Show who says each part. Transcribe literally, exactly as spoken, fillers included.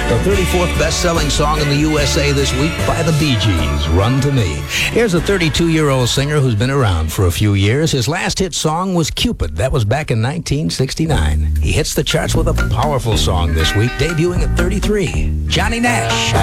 Speaker 1: The thirty-fourth best-selling song in the U S A this week by the Bee Gees, Run to Me. Here's a thirty-two-year-old singer who's been around for a few years. His last hit song was Cupid. That was back in nineteen sixty-nine. He hits the charts with a powerful song this week, debuting at thirty-three. Johnny Nash.